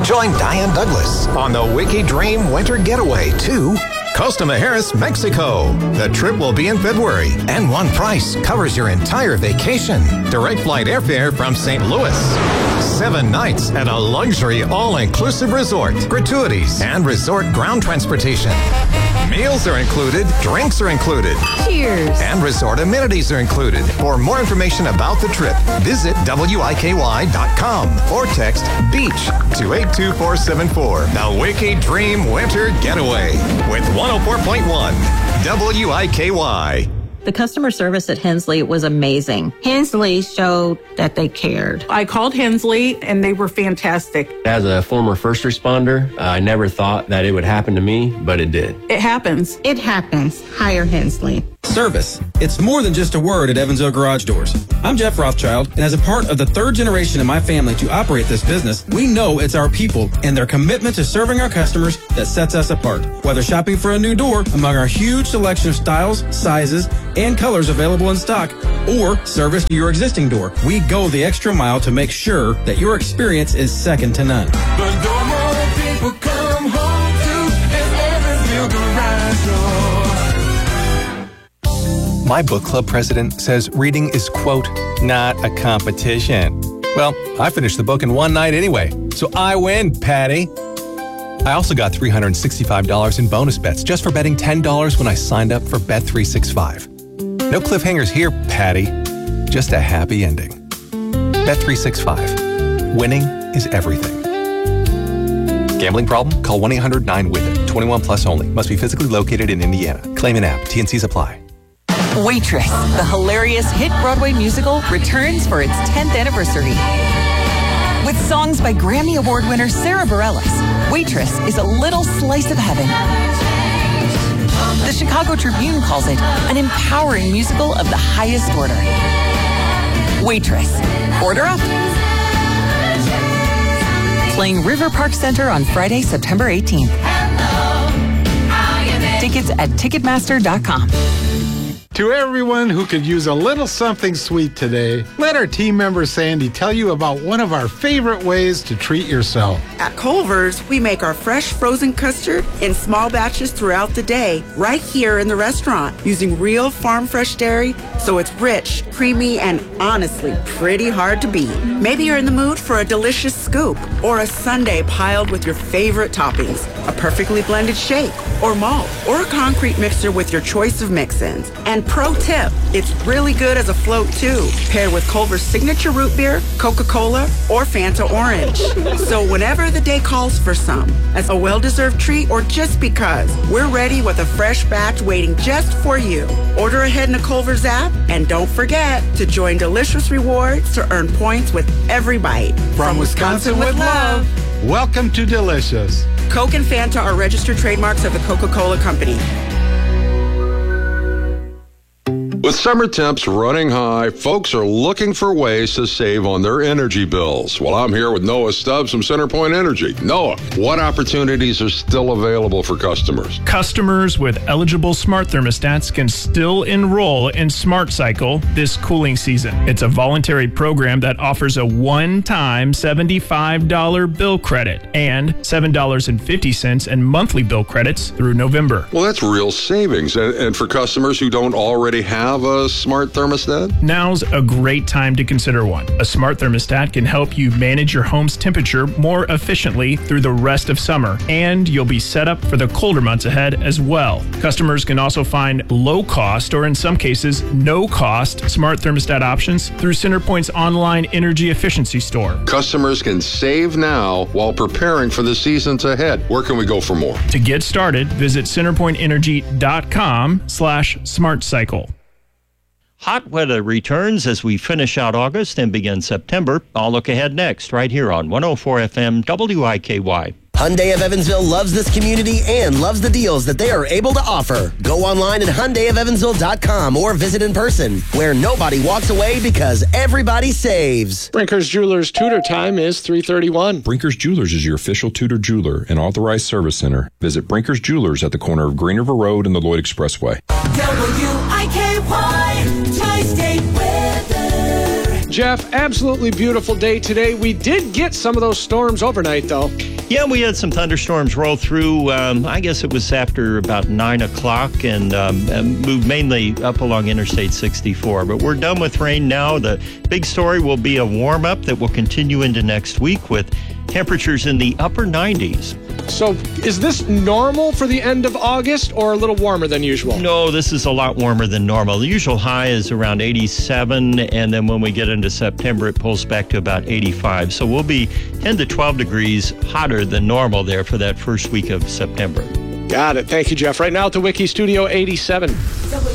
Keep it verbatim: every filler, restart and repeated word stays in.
Join Diane Douglas on the Wiki Dream Winter Getaway to Costa Mujeres, Mexico. The trip will be in February, and one price covers your entire vacation. Direct flight airfare from Saint Louis. Seven nights at a luxury all-inclusive resort. Gratuities and resort ground transportation. Meals are included, drinks are included. Cheers. And resort amenities are included. For more information about the trip, visit W I K Y dot com or text BEACH to eight two four seven four. The Wiki Dream Winter Getaway with one oh four point one W I K Y. The customer service at Hensley was amazing. Hensley showed that they cared. I called Hensley and they were fantastic. As a former first responder, uh, I never thought that it would happen to me, but it did. It happens. It happens. Hire Hensley. Service. It's more than just a word at Evansville Garage Doors. I'm Jeff Rothschild, and as a part of the third generation in my family to operate this business, we know it's our people and their commitment to serving our customers that sets us apart. Whether shopping for a new door among our huge selection of styles, sizes, and colors available in stock, or service to your existing door, we go the extra mile to make sure that your experience is second to none. The door more people come home to is Evansville Garage Doors. My book club president says reading is, quote, not a competition. Well, I finished the book in one night anyway, so I win, Patty. I also got three hundred sixty-five dollars in bonus bets just for betting ten dollars when I signed up for Bet three sixty-five. No cliffhangers here, Patty. Just a happy ending. Bet three sixty-five. Winning is everything. Gambling problem? Call one eight hundred nine with it. twenty-one plus only. Must be physically located in Indiana. Claim an app. T and Cs apply. Waitress, the hilarious hit Broadway musical, returns for its tenth anniversary. With songs by Grammy Award winner Sarah Bareilles, Waitress is a little slice of heaven. The Chicago Tribune calls it an empowering musical of the highest order. Waitress. Order up. Playing River Park Center on Friday, September eighteenth. Tickets at Ticketmaster dot com. To everyone who could use a little something sweet today, let our team member Sandy tell you about one of our favorite ways to treat yourself. At Culver's, we make our fresh frozen custard in small batches throughout the day, right here in the restaurant, using real farm fresh dairy, so it's rich, creamy, and honestly pretty hard to beat. Maybe you're in the mood for a delicious scoop or a sundae piled with your favorite toppings, a perfectly blended shake or malt, or a concrete mixer with your choice of mix-ins. And pro tip, it's really good as a float too, paired with Culver's signature root beer, Coca-Cola, or Fanta Orange. So whenever the day calls for some, as a well-deserved treat or just because, we're ready with a fresh batch waiting just for you. Order ahead in the Culver's app, and don't forget to join Delicious Rewards to earn points with every bite. From, From Wisconsin, Wisconsin with love, welcome to Delicious. Coke and Fanta are registered trademarks of the Coca-Cola Company. With summer temps running high, folks are looking for ways to save on their energy bills. Well, I'm here with Noah Stubbs from CenterPoint Energy. Noah, what opportunities are still available for customers? Customers with eligible smart thermostats can still enroll in Smart Cycle this cooling season. It's a voluntary program that offers a one-time seventy-five dollars bill credit and seven dollars and fifty cents in monthly bill credits through November. Well, that's real savings. And, and for customers who don't already have a smart thermostat? Now's a great time to consider one. A smart thermostat can help you manage your home's temperature more efficiently through the rest of summer, and you'll be set up for the colder months ahead as well. Customers can also find low-cost, or in some cases, no-cost smart thermostat options through CenterPoint's online energy efficiency store. Customers can save now while preparing for the seasons ahead. Where can we go for more? To get started, visit centerpoint energy dot com slash smart cycle. Hot weather returns as we finish out August and begin September. I'll look ahead next, right here on one oh four F M W I K Y. Hyundai of Evansville loves this community and loves the deals that they are able to offer. Go online at Hyundai of Evansville dot com or visit in person, where nobody walks away because everybody saves. Brinker's Jewelers Tudor time is three thirty-one. Brinker's Jewelers is your official Tudor jeweler and authorized service center. Visit Brinker's Jewelers at the corner of Green River Road and the Lloyd Expressway. W I K Y, Tri-State Weather. Jeff, absolutely beautiful day today. We did get some of those storms overnight, though. Yeah, we had some thunderstorms roll through. Um, I guess it was after about nine o'clock and um, moved mainly up along Interstate sixty-four. But we're done with rain now. The big story will be a warm-up that will continue into next week with temperatures in the upper nineties. So is this normal for the end of August or a little warmer than usual? No, this is a lot warmer than normal. The usual high is around eighty-seven, and then when we get into September, it pulls back to about eighty-five. So we'll be ten to twelve degrees hotter than normal there for that first week of September. Got it. Thank you, Jeff. Right now at the Wiki Studio eighty-seven.